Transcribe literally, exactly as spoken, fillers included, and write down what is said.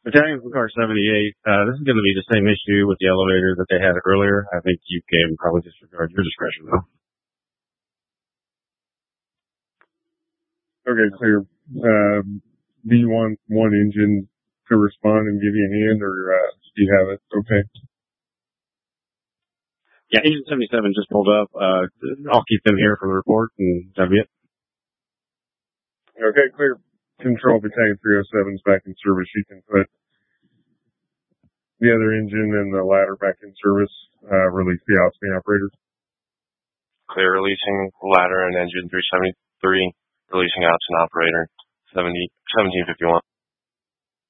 Battalion for car seventy-eight, uh, this is going to be the same issue with the elevator that they had earlier. I think you can probably disregard your discretion, though. Okay, clear. Um, do you want one engine to respond and give you a hand, or uh, do you have it? Okay. Yeah, Agent seventy-seven just pulled up. Uh, I'll keep them here for the report, and that'll be it. Okay, clear. Control Battalion three oh seven's back in service. You can put the other engine and the ladder back in service. Uh, release the ops operator. Clear, releasing ladder and engine three seventy-three. Releasing ops and operator seventy seventeen fifty-one.